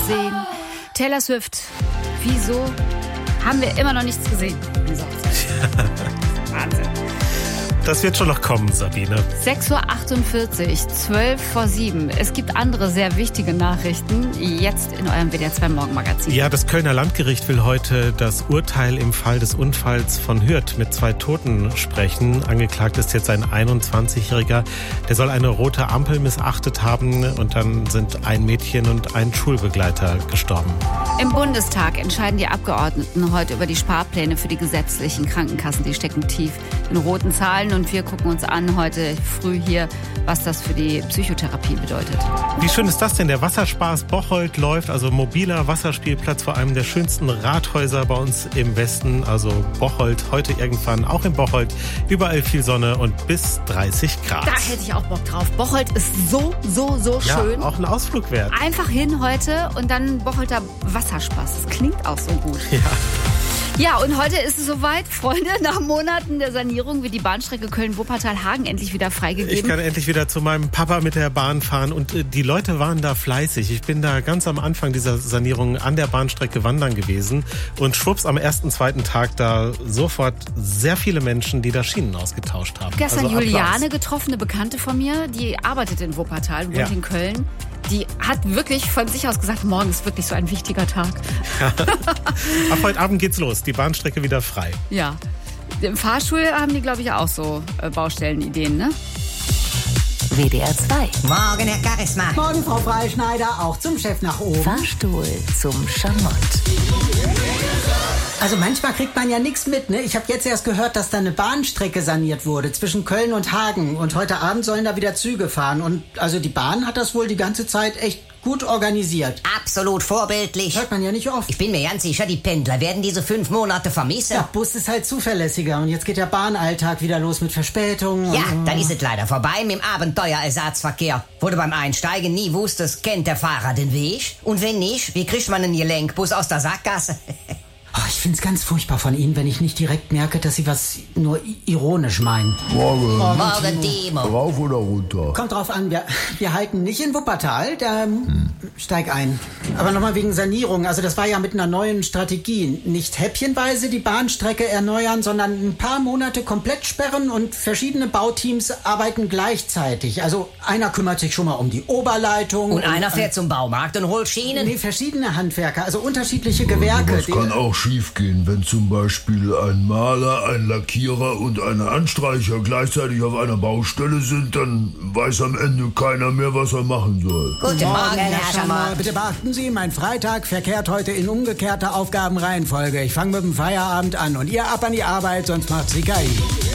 sehen. Taylor Swift, wieso haben wir immer noch nichts gesehen? Wahnsinn. Das wird schon noch kommen, Sabine. 6.48 Uhr, 6:12. Es gibt andere sehr wichtige Nachrichten jetzt in eurem WDR 2 Morgenmagazin. Ja, das Kölner Landgericht will heute das Urteil im Fall des Unfalls von Hürth mit 2 Toten sprechen. Angeklagt ist jetzt ein 21-Jähriger. Der soll eine rote Ampel missachtet haben und dann sind ein Mädchen und ein Schulbegleiter gestorben. Im Bundestag entscheiden die Abgeordneten heute über die Sparpläne für die gesetzlichen Krankenkassen. Die stecken tief in roten Zahlen und wir gucken uns an heute früh hier, was das für die Psychotherapie bedeutet. Wie schön ist das denn? Der Wasserspaß Bocholt läuft, also mobiler Wasserspielplatz vor einem der schönsten Rathäuser bei uns im Westen. Also Bocholt, heute irgendwann auch in Bocholt. Überall viel Sonne und bis 30 Grad. Da hätte ich auch Bock drauf. Bocholt ist so schön. Ja, auch ein Ausflug wert. Einfach hin heute und dann Bocholter Wasserspaß. Das klingt auch so gut. Ja. Ja, und heute ist es soweit, Freunde. Nach Monaten der Sanierung wird die Bahnstrecke Köln-Wuppertal-Hagen endlich wieder freigegeben. Ich kann endlich wieder zu meinem Papa mit der Bahn fahren und die Leute waren da fleißig. Ich bin da ganz am Anfang dieser Sanierung an der Bahnstrecke wandern gewesen und schwupps am ersten, zweiten Tag da sofort sehr viele Menschen, die da Schienen ausgetauscht haben. Gestern also Juliane getroffen, eine Bekannte von mir, die arbeitet in Wuppertal, wohnt in Köln. Die hat wirklich von sich aus gesagt, morgen ist wirklich so ein wichtiger Tag. Ab heute Abend geht's los, die Bahnstrecke wieder frei. Ja, im Fahrstuhl haben die, glaube ich, auch so Baustellenideen, ne? WDR 2. Morgen, Herr Charisma. Morgen, Frau Freischneider, auch zum Chef nach oben. Fahrstuhl zum Schamott. Also manchmal kriegt man ja nichts mit, ne? Ich habe jetzt erst gehört, dass da eine Bahnstrecke saniert wurde zwischen Köln und Hagen. Und heute Abend sollen da wieder Züge fahren. Und also die Bahn hat das wohl die ganze Zeit echt gut organisiert. Absolut vorbildlich. Hört man ja nicht oft. Ich bin mir ganz sicher, die Pendler werden diese 5 Monate vermissen. Der Bus ist halt zuverlässiger. Und jetzt geht der Bahnalltag wieder los mit Verspätungen. Ja, dann ist es leider vorbei mit dem Abenteuerersatzverkehr. Wo du beim Einsteigen nie wusstest, kennt der Fahrer den Weg? Und wenn nicht, wie kriegt man einen Gelenkbus aus der Sackgasse? Oh, ich find's ganz furchtbar von Ihnen, wenn ich nicht direkt merke, dass Sie was nur ironisch meinen. Morgen, Demo. Rauf oder runter? Kommt drauf an, wir halten nicht in Wuppertal, da steig ein. Aber nochmal wegen Sanierung, also das war ja mit einer neuen Strategie. Nicht häppchenweise die Bahnstrecke erneuern, sondern ein paar Monate komplett sperren und verschiedene Bauteams arbeiten gleichzeitig. Also einer kümmert sich schon mal um die Oberleitung. Und einer fährt zum Baumarkt und holt Schienen? Nee, verschiedene Handwerker, also unterschiedliche Gewerke. Das kann auch schief gehen, wenn zum Beispiel ein Maler, ein Lackierer und ein Anstreicher gleichzeitig auf einer Baustelle sind, dann weiß am Ende keiner mehr, was er machen soll. Guten Morgen, Herr Schamott. Bitte beachten Sie, mein Freitag verkehrt heute in umgekehrter Aufgabenreihenfolge. Ich fange mit dem Feierabend an und ihr ab an die Arbeit, sonst macht's die KI.